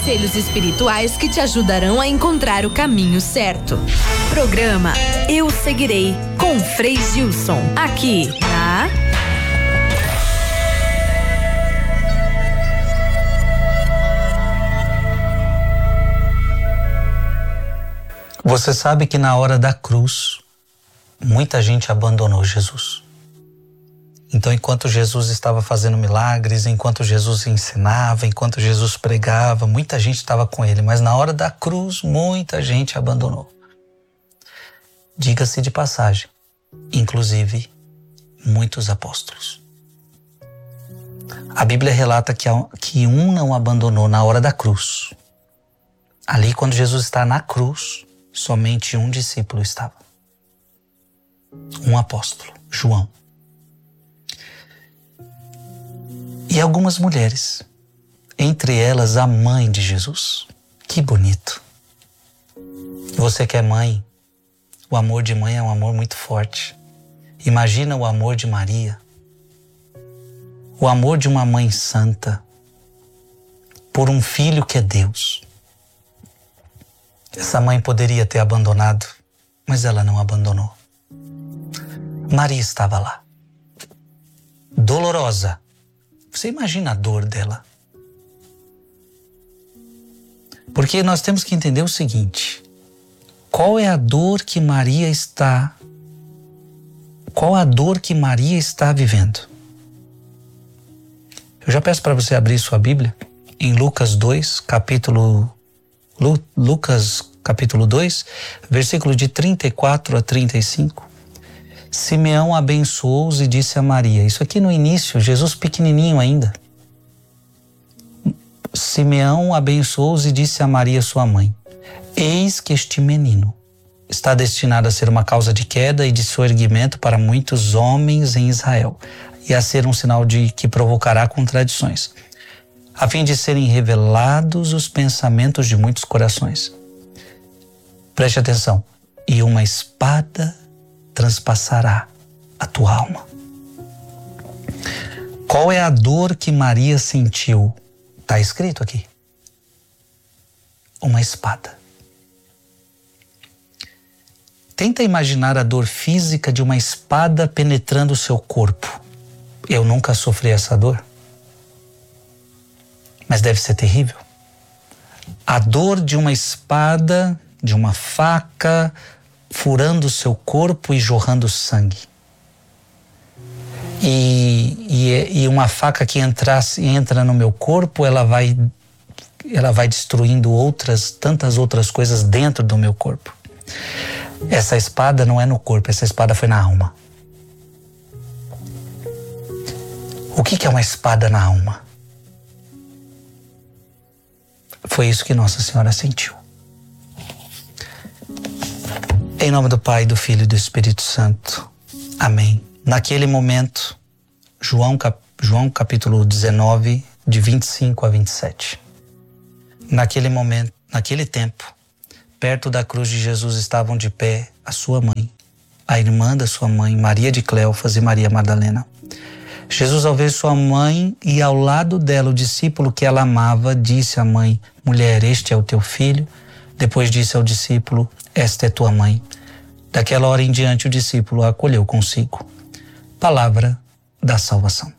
conselhos espirituais que te ajudarão a encontrar o caminho certo. Programa Eu Seguirei, com Frei Gilson, aqui na... Você sabe que na hora da cruz, muita gente abandonou Jesus. Então, enquanto Jesus estava fazendo milagres, enquanto Jesus ensinava, enquanto Jesus pregava, muita gente estava com ele. Mas na hora da cruz, muita gente abandonou. Diga-se de passagem, inclusive muitos apóstolos. A Bíblia relata que um não abandonou na hora da cruz. Ali, quando Jesus está na cruz, somente um discípulo estava. Um apóstolo, João. E algumas mulheres, entre elas a mãe de Jesus. Que bonito. Você que é mãe, o amor de mãe é um amor muito forte. Imagina o amor de Maria, o amor de uma mãe santa, por um filho que é Deus. Essa mãe poderia ter abandonado, mas ela não abandonou. Maria estava lá, dolorosa. Você imagina a dor dela. Porque nós temos que entender o seguinte: qual é a dor que Maria está vivendo? Eu já peço para você abrir sua Bíblia em Lucas 2, capítulo 2, versículo de 34 a 35. Simeão abençoou-os e disse a Maria. Isso aqui no início, Jesus pequenininho ainda. Simeão abençoou-os e disse a Maria, sua mãe: eis que este menino está destinado a ser uma causa de queda e de soerguimento para muitos homens em Israel, e a ser um sinal de que provocará contradições, a fim de serem revelados os pensamentos de muitos corações. Preste atenção. E uma espada transpassará a tua alma. Qual é a dor que Maria sentiu? Está escrito aqui. Uma espada. Tenta imaginar a dor física de uma espada penetrando o seu corpo. Eu nunca sofri essa dor, mas deve ser terrível. A dor de uma espada, de uma faca, furando o seu corpo e jorrando sangue. E uma faca que entra no meu corpo, ela vai destruindo tantas outras coisas dentro do meu corpo. Essa espada não é no corpo, essa espada foi na alma. O que é uma espada na alma? Foi isso que Nossa Senhora sentiu. Em nome do Pai, do Filho e do Espírito Santo. Amém. Naquele momento, João capítulo 19, de 25 a 27. Naquele momento, naquele tempo, perto da cruz de Jesus estavam de pé a sua mãe, a irmã da sua mãe, Maria de Cleofas e Maria Madalena. Jesus, ao ver sua mãe e ao lado dela o discípulo que ela amava, disse à mãe: mulher, este é o teu filho. Depois disse ao discípulo: esta é tua mãe. Daquela hora em diante o discípulo a acolheu consigo. Palavra da salvação.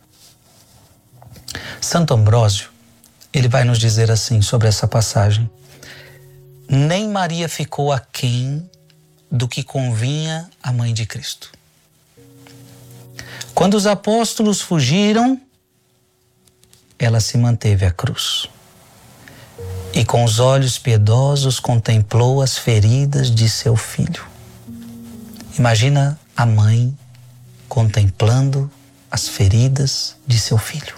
Santo Ambrósio, ele vai nos dizer assim sobre essa passagem: nem Maria ficou aquém do que convinha à mãe de Cristo. Quando os apóstolos fugiram, ela se manteve à cruz. E com os olhos piedosos contemplou as feridas de seu filho. Imagina a mãe contemplando as feridas de seu filho.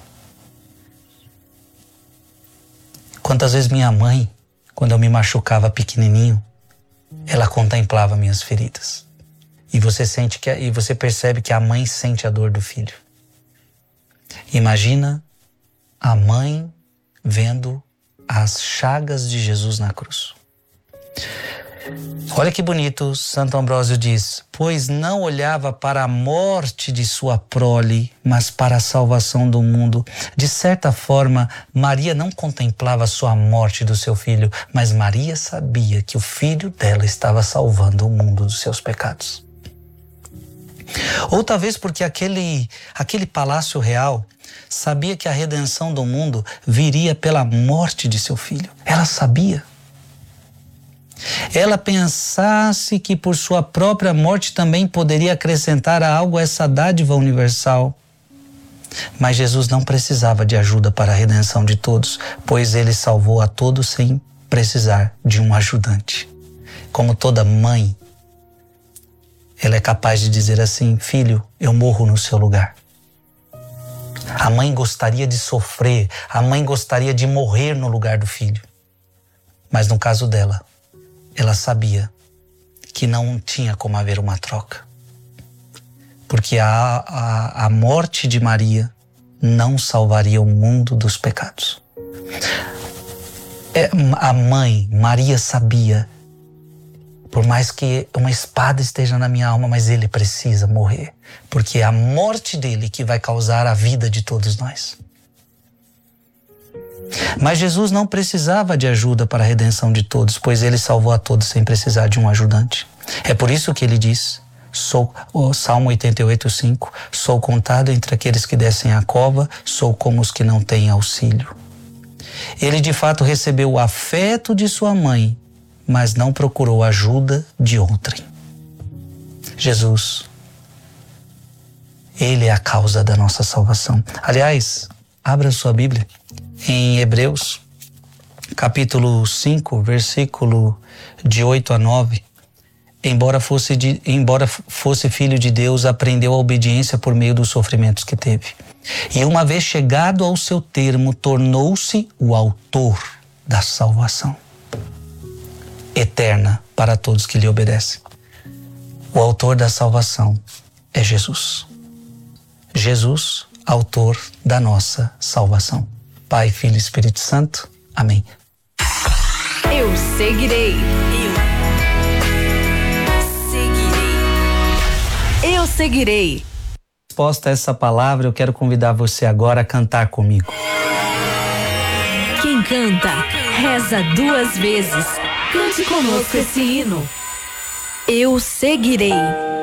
Quantas vezes minha mãe, quando eu me machucava pequenininho, ela contemplava minhas feridas. E você percebe que a mãe sente a dor do filho. Imagina a mãe vendo as chagas de Jesus na cruz. Olha que bonito, Santo Ambrósio diz: pois não olhava para a morte de sua prole, mas para a salvação do mundo. De certa forma, Maria não contemplava só a morte do seu filho, mas Maria sabia que o filho dela estava salvando o mundo dos seus pecados. Ou talvez porque aquele palácio real sabia que a redenção do mundo viria pela morte de seu filho. Ela sabia. Ela pensasse que por sua própria morte também poderia acrescentar algo a essa dádiva universal. Mas Jesus não precisava de ajuda para a redenção de todos, pois ele salvou a todos sem precisar de um ajudante. Como toda mãe, ela é capaz de dizer assim: filho, eu morro no seu lugar. A mãe gostaria de sofrer, a mãe gostaria de morrer no lugar do filho. Mas no caso dela, ela sabia que não tinha como haver uma troca. Porque a morte de Maria não salvaria o mundo dos pecados. A mãe, Maria, sabia: por mais que uma espada esteja na minha alma, mas ele precisa morrer, porque é a morte dele que vai causar a vida de todos nós. Mas Jesus não precisava de ajuda para a redenção de todos, pois ele salvou a todos sem precisar de um ajudante. É por isso que ele diz, Salmo 88:5, sou contado entre aqueles que descem à cova, sou como os que não têm auxílio. Ele de fato recebeu o afeto de sua mãe, mas não procurou ajuda de outrem. Jesus, ele é a causa da nossa salvação. Aliás, abra sua Bíblia em Hebreus, capítulo 5, versículo de 8 a 9. Embora fosse filho de Deus, aprendeu a obediência por meio dos sofrimentos que teve. E uma vez chegado ao seu termo, tornou-se o autor da salvação eterna para todos que lhe obedecem. O autor da salvação é Jesus. Jesus, autor da nossa salvação. Pai, Filho e Espírito Santo. Amém. Eu seguirei. Eu seguirei. Resposta a essa palavra, eu quero convidar você agora a cantar comigo. Quem canta, reza 2 vezes. Cante conosco esse hino. Eu seguirei.